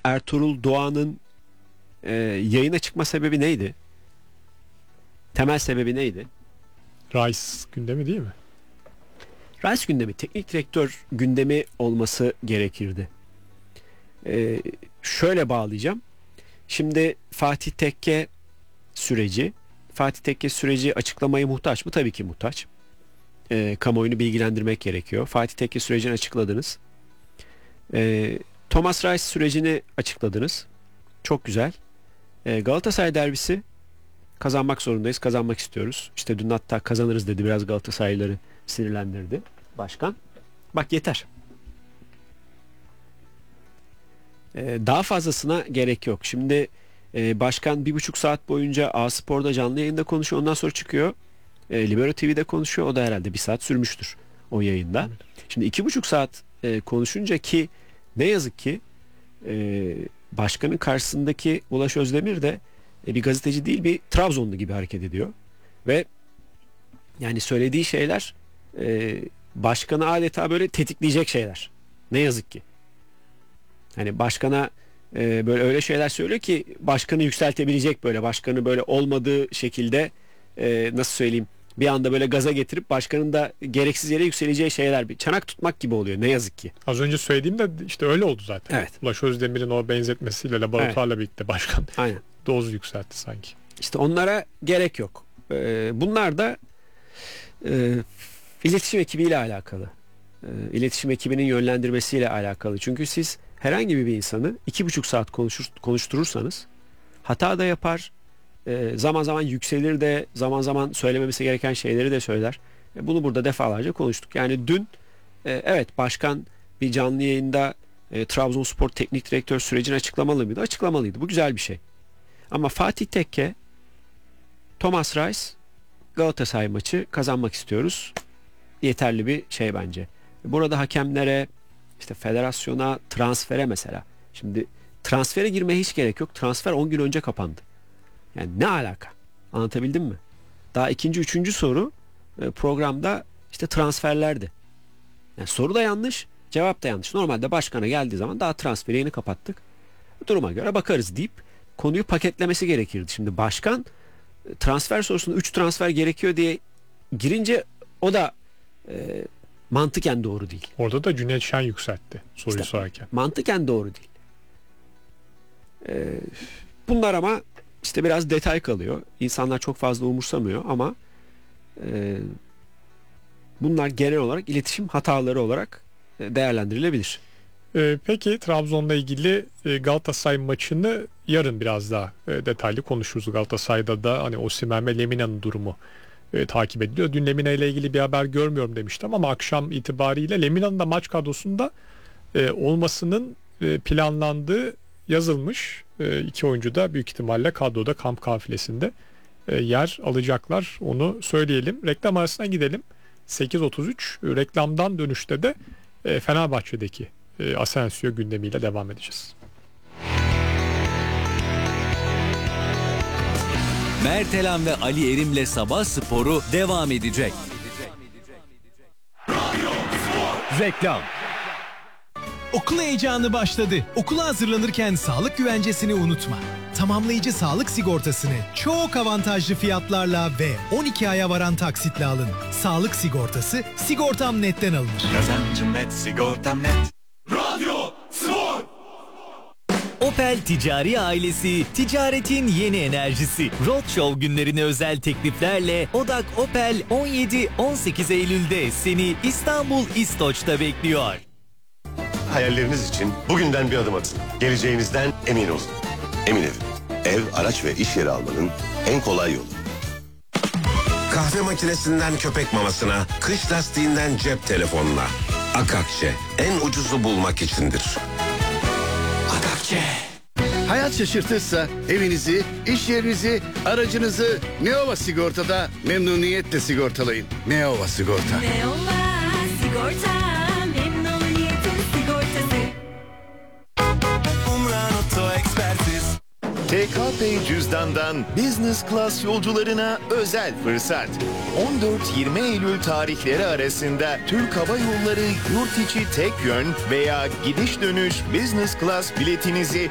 Ertuğrul Doğan'ın yayına çıkma sebebi neydi? Temel sebebi neydi? Rice gündemi değil mi? Rice gündemi, teknik direktör gündemi olması gerekirdi. Şöyle bağlayacağım. Şimdi Fatih Tekke süreci açıklamaya muhtaç mı? Tabii ki muhtaç. Kamuoyunu bilgilendirmek gerekiyor. Fatih Tekke sürecini açıkladınız. Thomas Rice sürecini açıkladınız. Çok güzel. Galatasaray derbisi kazanmak zorundayız. Kazanmak istiyoruz. İşte dün hatta kazanırız dedi. Biraz Galatasaraylıları sinirlendirdi başkan. Bak yeter. Daha fazlasına gerek yok. Şimdi başkan 1,5 saat boyunca A-Spor'da canlı yayında konuşuyor. Ondan sonra çıkıyor. Libero TV'de konuşuyor. O da herhalde 1 saat sürmüştür o yayında. Evet. Şimdi 2,5 saat konuşunca ki ne yazık ki başkanın karşısındaki Ulaş Özdemir de bir gazeteci değil, bir Trabzonlu gibi hareket ediyor. Ve yani söylediği şeyler başkanı adeta böyle tetikleyecek şeyler. Ne yazık ki. Hani başkana böyle öyle şeyler söylüyor ki başkanı yükseltebilecek, böyle başkanı böyle olmadığı şekilde nasıl söyleyeyim, bir anda böyle gaza getirip başkanın da gereksiz yere yükseleceği şeyler, bir çanak tutmak gibi oluyor ne yazık ki. Az önce söylediğim de işte öyle oldu zaten. Evet. Ulaş Özdemir'in o benzetmesiyle laboratuvarla birlikte başkan aynen doz yükseltti sanki. İşte onlara gerek yok. Bunlar da iletişim ekibiyle alakalı. İletişim ekibinin yönlendirmesiyle alakalı. Çünkü siz herhangi bir insanı 2,5 saat konuşturursanız hata da yapar, zaman zaman yükselir de, zaman zaman söylememesi gereken şeyleri de söyler. Bunu burada defalarca konuştuk. Yani dün evet, başkan bir canlı yayında Trabzonspor teknik direktör sürecini açıklamalı mıydı? Açıklamalıydı. Bu güzel bir şey. Ama Fatih Tekke, Thomas Rice, Galatasaray maçı kazanmak istiyoruz. Yeterli bir şey bence. Burada hakemlere, işte federasyona, transfere mesela. Şimdi transfere girmeye hiç gerek yok. Transfer 10 gün önce kapandı. Yani ne alaka? Anlatabildim mi? Daha ikinci, üçüncü soru programda işte transferlerdi. Yani soru da yanlış, cevap da yanlış. Normalde başkana geldiği zaman daha transferi yeni kapattık, duruma göre bakarız deyip konuyu paketlemesi gerekirdi. Şimdi başkan transfer sorusunda 3 transfer gerekiyor diye girince o da mantıken doğru değil. Orada da Cüneyt Şen yükseltti soruyu işte, sorarken. Mantıken doğru değil. Bunlar ama işte biraz detay kalıyor. İnsanlar çok fazla umursamıyor ama bunlar genel olarak iletişim hataları olarak değerlendirilebilir. Peki Trabzon'la ilgili Galatasaray maçını yarın biraz daha detaylı konuşuruz. Galatasaray'da da hani Osimhen ve Lemina'nın durumu takip ediliyor. Dün Lemina ile ilgili bir haber görmüyorum demiştim ama akşam itibariyle Lemina'nın da maç kadrosunda olmasının planlandığı yazılmış. 2 oyuncu da büyük ihtimalle kadroda, kamp kafilesinde yer alacaklar. Onu söyleyelim. Reklam arasına gidelim. 8.33 reklamdan dönüşte de Fenerbahçe'deki Asensio gündemiyle devam edeceğiz. Mertelan ve Ali Erim'le Sabah Sporu devam edecek. Reklam. Okul heyecanı başladı. Okula hazırlanırken sağlık güvencesini unutma. Tamamlayıcı sağlık sigortasını çok avantajlı fiyatlarla ve 12 aya varan taksitle alın. Sağlık sigortası Sigortam Net'ten alınır. Kazancım net, sigortam net. Radyo Spor. Opel Ticari ailesi, ticaretin yeni enerjisi. Roadshow günlerine özel tekliflerle Odak Opel 17-18 Eylül'de seni İstanbul İstoç'ta bekliyor. Hayalleriniz için bugünden bir adım atın. Geleceğinizden emin olun. Emin Ev. Ev, araç ve iş yeri almanın en kolay yolu. Kahve makinesinden köpek mamasına, kış lastiğinden cep telefonuna. Akakçe en ucuzu bulmak içindir. Akakçe. Hayat şaşırtırsa evinizi, iş yerinizi, aracınızı Neova Sigorta'da memnuniyetle sigortalayın. Neova Sigorta. Neova Sigorta, memnuniyetin sigortası. Umran Auto Ekspertiz. TKP cüzdandan Business Class yolcularına özel fırsat. 14-20 Eylül tarihleri arasında Türk Hava Yolları yurt içi tek yön veya gidiş dönüş Business Class biletinizi